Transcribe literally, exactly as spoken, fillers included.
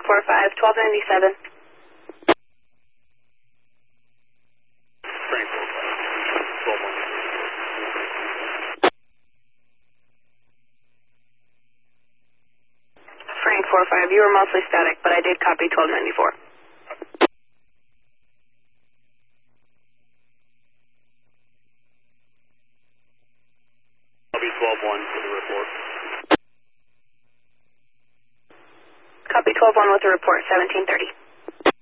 four five, twelve ninety-seven. Frank four five, twelve one. Frank four five, you were mostly static, but I did copy twelve ninety-four. Copy twelve one for the report. Copy twelve one with the report, seventeen thirty.